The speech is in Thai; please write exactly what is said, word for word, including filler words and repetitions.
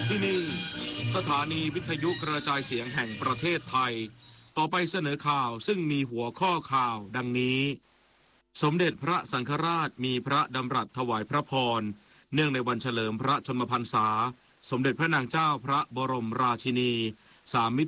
ที่นี่สถานีวิทยุกระจายเสียงแห่งประเทศไทยต่อไปเสนอข่าวซึ่งมีหัวข้อข่าวดังนี้สมเด็จพระสังฆราชมีพระดำรัสถวายพระพรเนื่องในวันเฉลิมพระชนมพรรษาสมเด็จพระนางเจ้าพระบรมราชินีสามมิ